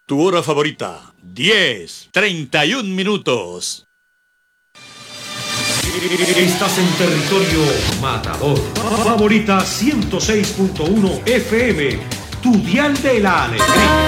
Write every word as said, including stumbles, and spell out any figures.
Tu hora favorita, diez, treinta y un minutos. Estás en territorio Matador. Favorita ciento seis punto uno F M, tu dial de la alegría.